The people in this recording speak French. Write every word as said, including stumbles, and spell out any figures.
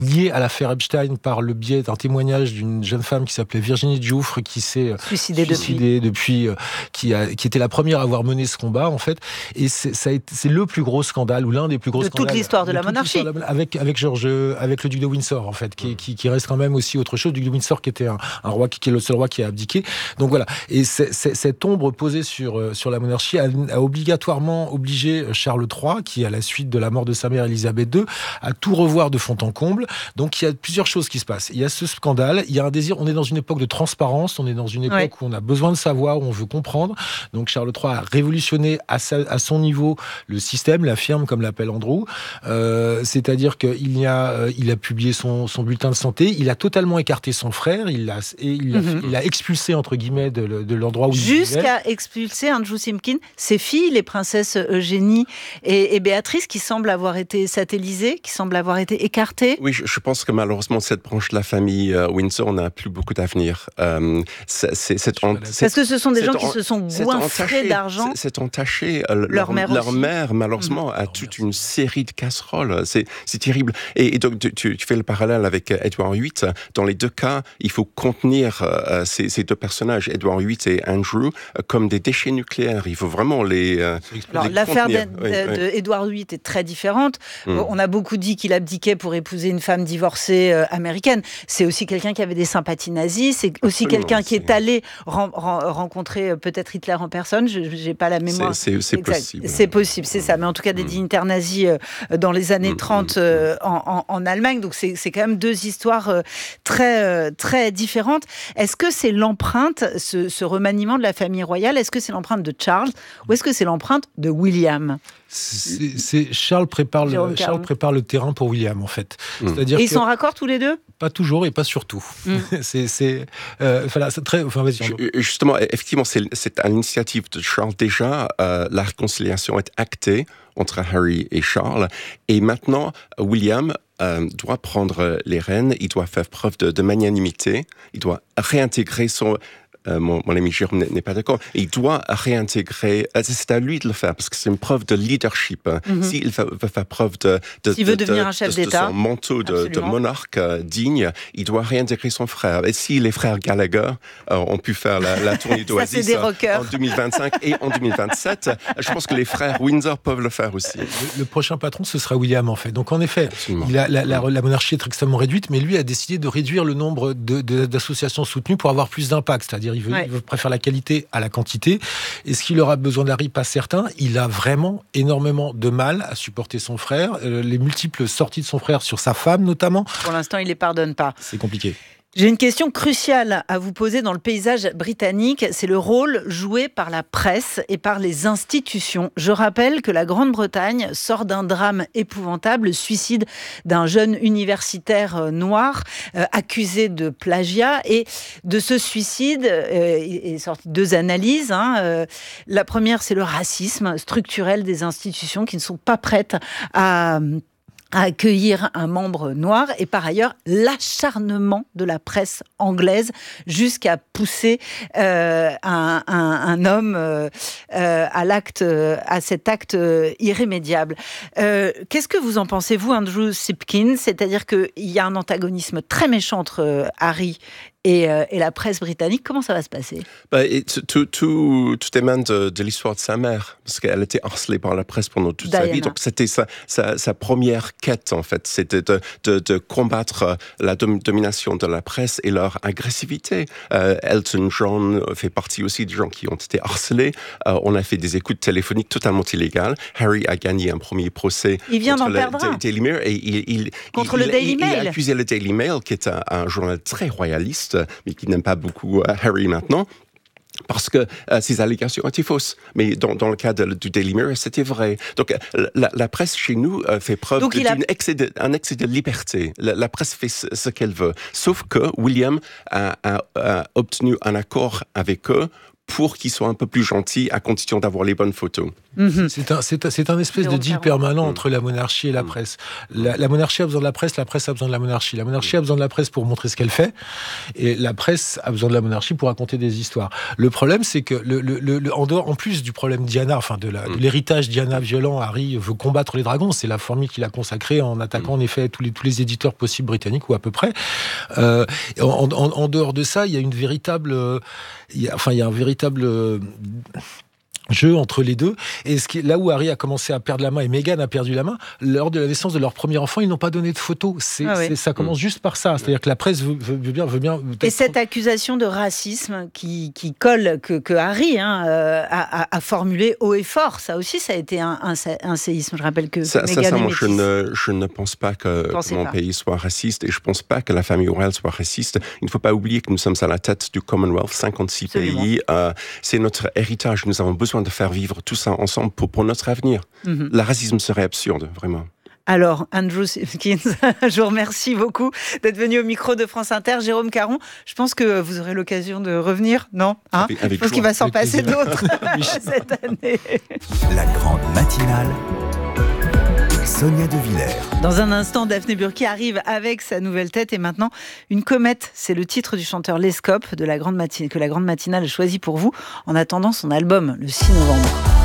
lié à l'affaire Epstein par le biais d'un témoignage d'une jeune femme qui s'appelait Virginie Dioufre, qui s'est suicidée, suicidée depuis, depuis euh, qui, a, qui était la première à avoir mené ce combat, en fait. Et c'est, ça a été, c'est le plus gros scandale, ou l'un des plus gros de scandales. toute l'histoire de, de la monarchie. Avec, avec, George, avec le duc de Windsor, en fait, qui, qui, qui reste quand même aussi autre chose. Le duc de Windsor, qui était un, un roi, qui, qui est le seul roi qui a abdiqué. Donc voilà. Et c'est, c'est, cette ombre posée sur, sur la monarchie a, a obligatoirement obligé Charles trois, qui, à la suite de la mort de sa mère Élisabeth deux, à tout revoir de fond en comble. Donc il y a plusieurs choses qui se passent. Il y a ce scandale, il y a un désir, on est dans une époque de transparence, on est dans une époque ouais. où on a besoin de savoir, où on veut comprendre. Donc Charles trois a révolutionné à, sa, à son niveau le système, la firme, comme l'appelle Andrew. Euh, c'est-à-dire qu'il y a, euh, il a publié son, son bulletin de santé, il a totalement écarté son frère, il l'a, et il, mm-hmm. a, il a expulsé, entre guillemets, de, de l'endroit où Jusqu'à il vivait. Jusqu'à expulser Andrew Simpkin, ses filles, les princesses Eugénie et, et Béatrice, qui semblent avoir été satellisées, qui semblent avoir été écartées. Oui, je, je pense que malheureusement, cette branche de la famille euh, Windsor n'a plus beaucoup d'avenir. Euh, c'est, c'est, c'est en, c'est, Parce que ce sont des gens en, qui se sont goinfrés d'argent. C'est, c'est entaché. Euh, leur, leur mère, leur mère malheureusement, mmh. a toute une série de casseroles. C'est, c'est terrible. Et, et donc, tu, tu fais le parallèle avec Édouard huit. Dans les deux cas, il faut contenir euh, ces, ces deux personnages, Édouard huit et Andrew, euh, comme des déchets nucléaires. Il faut vraiment les, euh, Alors, les l'affaire d'Édouard oui, huit est très différente. Mmh. On a beaucoup dit qu'il abdiquait pour épouser une femme divorcée euh, américaine. C'est aussi quelqu'un qui avait des sympathies nazies. C'est aussi Absolument, quelqu'un qui est, est allé ren- ren- rencontrer euh, peut-être Hitler en personne. Je n'ai pas la mémoire. C'est, c'est, c'est possible. C'est possible, c'est mmh. ça. Mais en tout cas, des mmh. dignitaires nazis euh, dans les années mmh. trente euh, en, en, en Allemagne. Donc, c'est, c'est quand même deux histoires euh, très, euh, très différentes. Est-ce que c'est l'empreinte, ce, ce remaniement de la famille royale, est-ce que c'est l'empreinte de Charles ou est-ce que c'est l'empreinte de William ? C'est, c'est Charles prépare le Charles prépare le terrain pour William en fait. Mmh. C'est-à-dire et ils que, sont raccords tous les deux ? Pas toujours et pas surtout. Mmh. c'est c'est euh, voilà, c'est très. Enfin, vas-y. Justement, effectivement, c'est, c'est à l'initiative de Charles déjà. Euh, la réconciliation est actée entre Harry et Charles, et maintenant William euh, doit prendre les rênes. Il doit faire preuve de, de magnanimité. Il doit réintégrer son Euh, mon, mon ami Jérôme n'est pas d'accord. Il doit réintégrer. Euh, c'est à lui de le faire parce que c'est une preuve de leadership. Mm-hmm. S'il veut, veut faire preuve de, de, S'il de, veut devenir de, un chef de, d'État, de son manteau de, de monarque euh, digne, il doit réintégrer son frère. Et si les frères Gallagher euh, ont pu faire la, la tournée d'Oasis euh, en deux mille vingt-cinq et en deux mille vingt-sept, je pense que les frères Windsor peuvent le faire aussi. Le, le prochain patron, ce sera William en fait. Donc en effet, il a, la, la, la monarchie est extrêmement réduite, mais lui a décidé de réduire le nombre de, de, d'associations soutenues pour avoir plus d'impact. C'est-à-dire, il veut, ouais. il veut préférer la qualité à la quantité. Est-ce qu'il aura besoin d'Harry ? Pas certain. Il a vraiment énormément de mal à supporter son frère. Euh, les multiples sorties de son frère sur sa femme, notamment. Pour l'instant, il ne les pardonne pas. C'est compliqué. J'ai une question cruciale à vous poser dans le paysage britannique. C'est le rôle joué par la presse et par les institutions. Je rappelle que la Grande-Bretagne sort d'un drame épouvantable, le suicide d'un jeune universitaire noir euh, accusé de plagiat. Et de ce suicide, euh, il est sorti deux analyses. Hein. Euh, la première, c'est le racisme structurel des institutions qui ne sont pas prêtes à... à accueillir un membre noir, et par ailleurs l'acharnement de la presse anglaise jusqu'à pousser euh, un, un, un homme euh, euh, à l'acte, à cet acte irrémédiable. Euh, qu'est-ce que vous en pensez, vous, Andrew Simpkin ? C'est-à-dire qu'il y a un antagonisme très méchant entre Harry Et, euh, et la presse britannique, comment ça va se passer ? bah, et tout, tout, tout émane de, de l'histoire de sa mère, parce qu'elle était harcelée par la presse pendant toute Diana. sa vie. Donc c'était sa, sa, sa première quête, en fait. C'était de, de, de combattre la dom- domination de la presse et leur agressivité. Euh, Elton John fait partie aussi des gens qui ont été harcelés. Euh, on a fait des écoutes téléphoniques totalement illégales. Harry a gagné un premier procès il vient contre d'en le Daily Mail. Et il, il, contre il, le Daily il, Mail. Il a accusé le Daily Mail, qui est un, un journal très royaliste, mais qui n'aime pas beaucoup uh, Harry maintenant, parce que euh, ces allégations étaient fausses. Mais dans, dans le cas de, du Daily Mirror, c'était vrai. Donc la, la presse chez nous euh, fait preuve de, a... d'un excès de, un excès de liberté. La, la presse fait ce, ce qu'elle veut. Sauf que William a, a, a obtenu un accord avec eux pour qu'ils soient un peu plus gentils à condition d'avoir les bonnes photos. Mm-hmm. C'est un, c'est un, c'est un espèce de deal permanent entre la monarchie et la presse. La, la monarchie a besoin de la presse, la presse a besoin de la monarchie. La monarchie a besoin de la presse pour montrer ce qu'elle fait, et la presse a besoin de la monarchie pour raconter des histoires. Le problème, c'est que le, le, le, en dehors, en plus du problème Diana, enfin de, la, de l'héritage Diana violent, Harry veut combattre les dragons. C'est la formule qu'il a consacrée en attaquant en effet tous les tous les éditeurs possibles britanniques, ou à peu près. Euh, en, en, en dehors de ça, il y a une véritable, euh, il y a, enfin il y a un véritable euh, jeu entre les deux. Et ce qui, là où Harry a commencé à perdre la main et Meghan a perdu la main, lors de la naissance de leur premier enfant, ils n'ont pas donné de photos. C'est, ah oui. c'est, ça commence mmh. juste par ça. C'est-à-dire que la presse veut, veut, veut bien... Veut bien et cette accusation de racisme qui, qui colle, que, que Harry hein, euh, a, a formulé haut et fort, ça aussi, ça a été un, un, un séisme. Je rappelle que, ça, que ça, Meghan ça, est moi, métisse. je ne, je ne pense pas que Pensez mon pas. pays soit raciste, et je ne pense pas que la famille royale soit raciste. Il ne faut pas oublier que nous sommes à la tête du Commonwealth, cinquante-six Absolument. Pays. Euh, c'est notre héritage. Nous avons besoin de faire vivre tout ça ensemble pour, pour notre avenir. Mm-hmm. Le racisme serait absurde, vraiment. Alors, Andrew Simpkins, je vous remercie beaucoup d'être venu au micro de France Inter. Jérôme Caron, je pense que vous aurez l'occasion de revenir, non hein avec, avec Je pense joie. Qu'il va s'en avec passer plaisir. D'autres cette année. La grande matinale. Sonia De Villers. Dans un instant, Daphné Burki arrive avec sa nouvelle tête et maintenant une comète. C'est le titre du chanteur Lescope de la grande matinale, que la grande matinale a choisi pour vous en attendant son album le six novembre.